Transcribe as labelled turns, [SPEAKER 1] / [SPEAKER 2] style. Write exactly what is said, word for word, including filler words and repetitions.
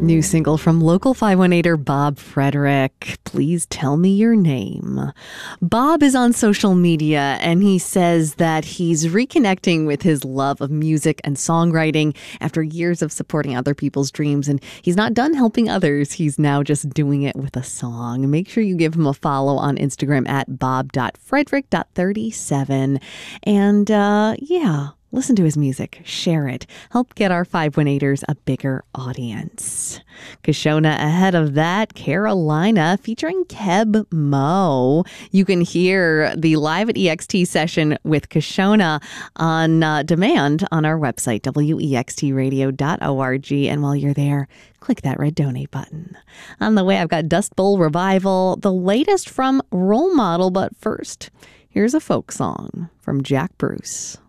[SPEAKER 1] New single from local five one eighter Bob Frederick, Please Tell Me Your Name. Bob is on social media and he says that he's reconnecting with his love of music and songwriting after years of supporting other people's dreams. And he's not done helping others. He's now just doing it with a song. Make sure you give him a follow on Instagram at bob dot frederick dot thirty-seven. And uh, yeah. Listen to his music, share it, help get our five one eighters a bigger audience. Kashona ahead of that, Carolina featuring Keb Mo. You can hear the Live at E X T session with Kashona on uh, demand on our website, W E X T radio dot org. And while you're there, click that red donate button. On the way, I've got Dust Bowl Revival, the latest from Role Model. But first, here's a folk song from Jack Bruce.